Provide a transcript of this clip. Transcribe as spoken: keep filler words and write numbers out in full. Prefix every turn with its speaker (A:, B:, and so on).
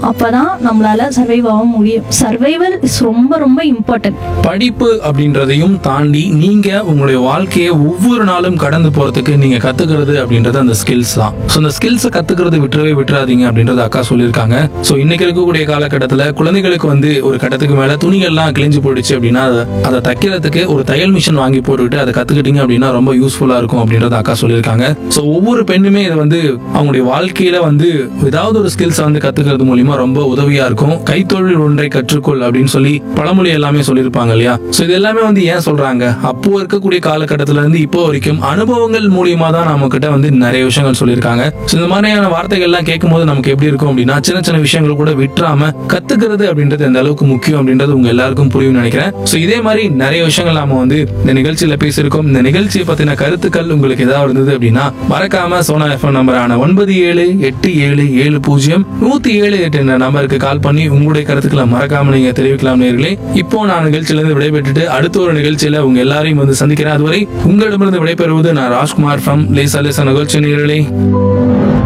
A: அப்பதான் நம்மளால சர்வைவ் ஆக முடியும். சர்வைவல் இஸ் ரொம்ப ரொம்ப இம்பார்ட்டன்ட்.
B: படிப்பு அப்படின்றதையும் தாண்டி நீங்க உங்களுடைய வாழ்க்கையை ஒவ்வொரு நாளும் கடந்து போறதுக்கு நீங்க கத்துக்கிறது அப்படின்றது அந்த ஸ்கில்ஸ் தான். ஸோ அந்த ஸ்கில்ஸை கத்துக்கிறது விட்டுறவே விட்டுறாதீங்க அப்படின்றது அக்கா சொல்லியிருக்காங்க. ஸோ இன்னைக்கு இருக்கக்கூடிய காலகட்டத்தில் குழந்தைகளுக்கு வந்து ஒரு கட்டத்துக்கு மேல துணிகள்லாம் கிழிஞ்சு போயிடுச்சு அப்படின்னா அதை அதை தைக்கிறதுக்கு ஒரு தையல் மிஷின் வாங்கி போட்டுக்கிட்டு அதை கத்துக்கிட்டீங்க அப்படின்னா ரொம்ப யூஸ்ஃபுல்லா இருக்கும் அப்படின்றத அக்கா சொல்லியிருக்காங்க. ஸோ ஒவ்வொரு பெண்ணுமே இதை வந்து அவங்களுடைய வாழ்க்கையில வந்து ஏதாவது ஒரு ஸ்கில்ஸை வந்து கத்துக்கிறது மூலியமா ரொம்ப உதவியா இருக்கும். கைத்தொழில் ஒன்றை கற்றுக்கொள் அப்படின்னு சொல்லி பழமொழி எல்லாமே சொல்லியிருப்பாங்க இல்லையா? ஸோ இது எல்லாமே வந்து ஏன் சொல்றாங்க, அப்போ இருக்கக்கூடிய காலகட்டத்தில இருந்து இப்போ வரைக்கும் அனுபவங்கள் மூலியமா தான் நம்ம கிட்ட வந்து நிறைய விஷயங்கள் சொல்லியிருக்காங்க. ஸோ இந்த மாதிரியான வார்த்தைகள் எல்லாம் கேட்கும் போது நமக்கு எப்படி இருக்கும் அப்படின்னா சின்ன சின்ன விஷயங்கள் கூட விட்டுறாம கத்துக்கிறது அப்படின்றது எந்த அளவுக்கு முக்கியம் அப்படின்றது உங்க எல்லாருக்கும் புரியும் நினைக்கிறேன். ஸோ இதே மாதிரி நிறைய விஷயங்கள் நாம வந்து இந்த நிகழ்ச்சியில பேசியிருக்கோம். இந்த நிகழ்ச்சியை பத்தின கருத்துக்கள் உங்களுக்கு ஏதாவது இருந்தது அப்படின்னா மறக்காம சோனா எஃப்எம் நம்பரான ஒன்பது ஏழு எட்டு ஏழு ஏழு பூஜ்ஜியம் நூத்தி ஏழு எட்டு என்ற நம்பருக்கு கால் பண்ணி உங்களுடைய கருத்துக்களை மறக்காம நீங்க தெரிவிக்கலாம் நேயர்களே. இப்போ நான் நிகழ்ச்சியில இருந்து விடைபெற்றுட்டு அடுத்த ஒரு நிகழ்ச்சியில உங்க எல்லாரையும் வந்து சந்திக்கிறேன். அதுவரை உங்களிடமிருந்து விடைபெறுவது நான் ராஜ்குமார் ஃப்ரம் லேசா லேசா நிகழ்ச்சி நேயர்களே.